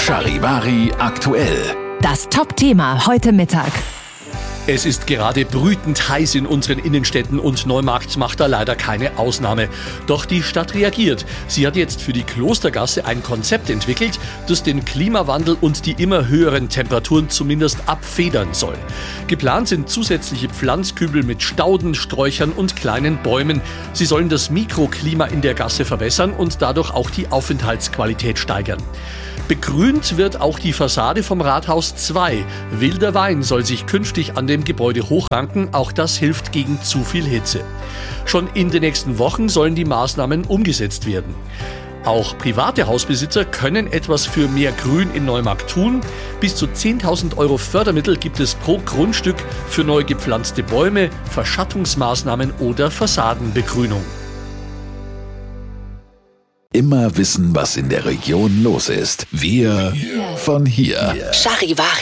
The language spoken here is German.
Charivari aktuell. Das Top-Thema heute Mittag. Es ist gerade brütend heiß in unseren Innenstädten und Neumarkt macht da leider keine Ausnahme. Doch die Stadt reagiert. Sie hat jetzt für die Klostergasse ein Konzept entwickelt, das den Klimawandel und die immer höheren Temperaturen zumindest abfedern soll. Geplant sind zusätzliche Pflanzkübel mit Stauden, Sträuchern und kleinen Bäumen. Sie sollen das Mikroklima in der Gasse verbessern und dadurch auch die Aufenthaltsqualität steigern. Begrünt wird auch die Fassade vom Rathaus 2. Wilder Wein soll sich künftig an dem Gebäude hochranken, auch das hilft gegen zu viel Hitze. Schon in den nächsten Wochen sollen die Maßnahmen umgesetzt werden. Auch private Hausbesitzer können etwas für mehr Grün in Neumarkt tun. Bis zu 10.000 € Fördermittel gibt es pro Grundstück für neu gepflanzte Bäume, Verschattungsmaßnahmen oder Fassadenbegrünung. Immer wissen, was in der Region los ist. Wir von hier. Charivari.